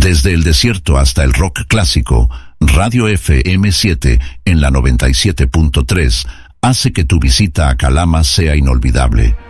Desde el desierto hasta el rock clásico, Radio FM7 en la 97.3 hace que tu visita a Calama sea inolvidable.